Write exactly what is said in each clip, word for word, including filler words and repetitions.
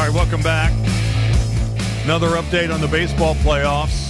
right, welcome back. Another update on the baseball playoffs.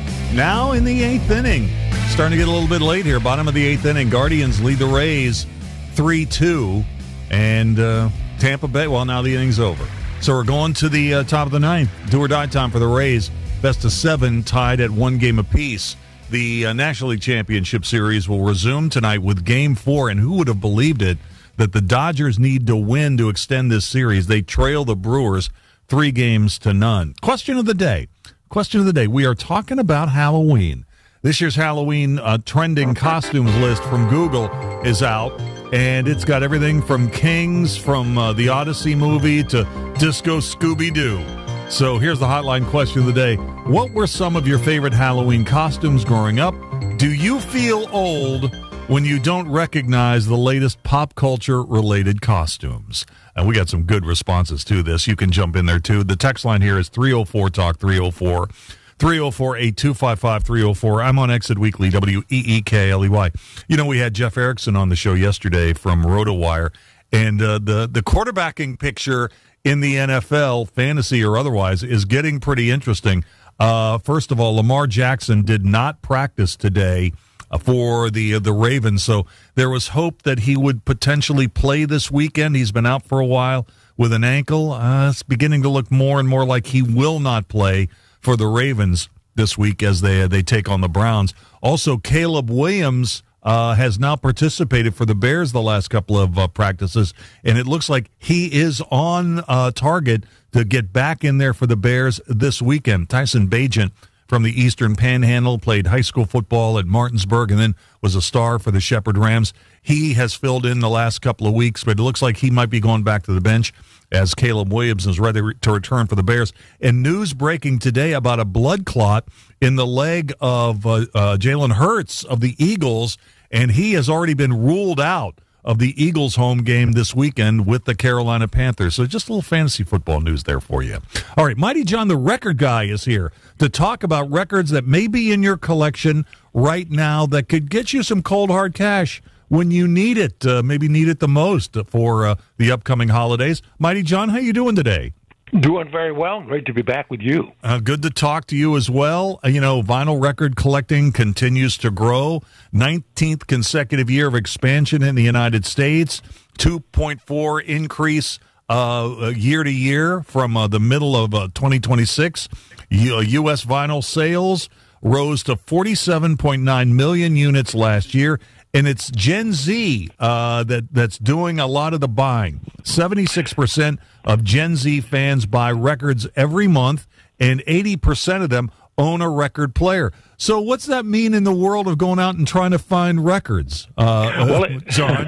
Now in the eighth inning. Starting to get a little bit late here. Bottom of the eighth inning. Guardians lead the Rays three two. And uh, Tampa Bay, well, now the inning's over. So we're going to the uh, top of the ninth. Do or die time for the Rays. Best of seven, tied at one game apiece. The uh, National League Championship Series will resume tonight with Game four. And who would have believed it that the Dodgers need to win to extend this series? They trail the Brewers three games to none. Question of the day. Question of the day. We are talking about Halloween. This year's Halloween uh, trending costumes list from Google is out, and it's got everything from Kings, from uh, the Odyssey movie to Disco Scooby-Doo. So here's the hotline question of the day. What were some of your favorite Halloween costumes growing up? Do you feel old when you don't recognize the latest pop culture-related costumes? And we got some good responses to this. You can jump in there, too. The text line here is three oh four talk, three oh four, three oh four, eight two five five, three oh four. I'm on Exit Weekly, W E E K L E Y. You know, we had Jeff Erickson on the show yesterday from RotoWire, and uh, the, the quarterbacking picture in the N F L, fantasy or otherwise, is getting pretty interesting. Uh, first of all, Lamar Jackson did not practice today for the the Ravens, so there was hope that he would potentially play this weekend. He's been out for a while with an ankle. Uh, it's beginning to look more and more like he will not play for the Ravens this week as they they take on the Browns. Also, Caleb Williams uh, has now participated for the Bears the last couple of uh, practices, and it looks like he is on uh, target to get back in there for the Bears this weekend. Tyson Bagent from the Eastern Panhandle, played high school football at Martinsburg, and then was a star for the Shepherd Rams. He has filled in the last couple of weeks, but it looks like he might be going back to the bench as Caleb Williams is ready to return for the Bears. And news breaking today about a blood clot in the leg of uh, uh, Jalen Hurts of the Eagles, and he has already been ruled out of the Eagles home game this weekend with the Carolina Panthers. So just a little fantasy football news there for you. All right, Mighty John, the record guy, is here to talk about records that may be in your collection right now that could get you some cold, hard cash when you need it, uh, maybe need it the most for uh, the upcoming holidays. Mighty John, how you doing today? Doing very well. Great to be back with you. Uh, good to talk to you as well. Uh, you know, vinyl record collecting continues to grow. nineteenth consecutive year of expansion in the United States. two point four increase uh, year to year from uh, the middle of uh, twenty twenty-six. U- U S vinyl sales rose to forty-seven point nine million units last year. And it's Gen Z uh, that that's doing a lot of the buying. seventy-six percent of Gen Z fans buy records every month, and eighty percent of them own a record player. So what's that mean in the world of going out and trying to find records, uh, well, it, John?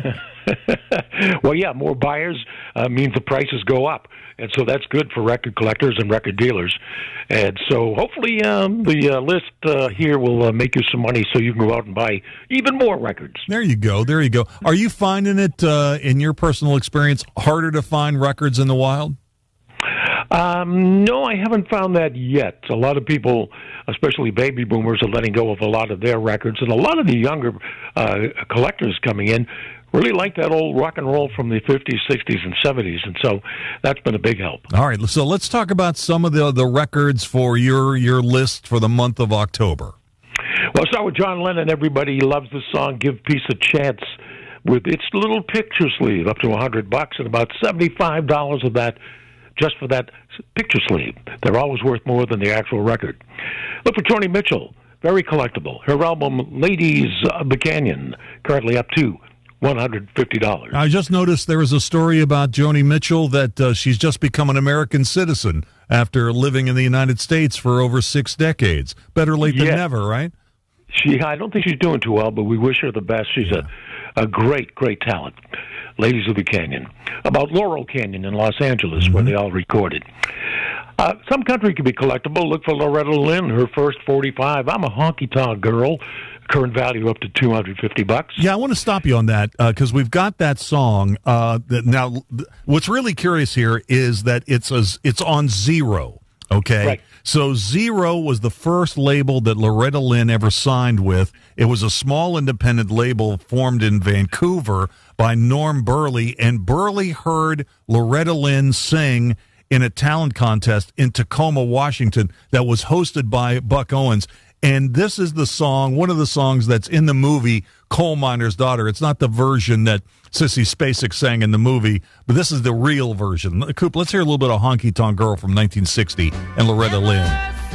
Well, yeah, more buyers uh, means the prices go up. And so that's good for record collectors and record dealers. And so hopefully um, the uh, list uh, here will uh, make you some money so you can go out and buy even more records. There you go. There you go. Are you finding it, uh, in your personal experience, harder to find records in the wild? Um, no, I haven't found that yet. A lot of people, especially baby boomers, are letting go of a lot of their records. And a lot of the younger uh, collectors coming in really like that old rock and roll from the fifties, sixties, and seventies, and so that's been a big help. All right, so let's talk about some of the the records for your your list for the month of October. Well, I'll start with John Lennon. Everybody loves the song "Give Peace a Chance" with its little picture sleeve, up to a hundred bucks, and about seventy-five dollars of that just for that picture sleeve. They're always worth more than the actual record. Look for Joni Mitchell, very collectible. Her album "Ladies of the Canyon," currently up to one hundred fifty dollars. I just noticed there was a story about Joni Mitchell that uh, she's just become an American citizen after living in the United States for over six decades. Better late than yeah. never, right? She, I don't think she's doing too well, but we wish her the best. She's yeah. a, a great, great talent. Ladies of the Canyon. About Laurel Canyon in Los Angeles, mm-hmm. where they all recorded. Uh, some country can be collectible. Look for Loretta Lynn, her first forty-five. I'm a honky-tonk girl. Current value up to two hundred fifty bucks. Yeah, I want to stop you on that because uh, we've got that song. Uh, that now, th- what's really curious here is that it's a, it's on Zero. Okay, right. So Zero was the first label that Loretta Lynn ever signed with. It was a small independent label formed in Vancouver by Norm Burley, and Burley heard Loretta Lynn sing in a talent contest in Tacoma, Washington that was hosted by Buck Owens. And this is the song, one of the songs that's in the movie Coal Miner's Daughter. It's not the version that Sissy Spacek sang in the movie, but this is the real version. Coop, let's hear a little bit of Honky Tonk Girl from nineteen sixty and Loretta Lynn.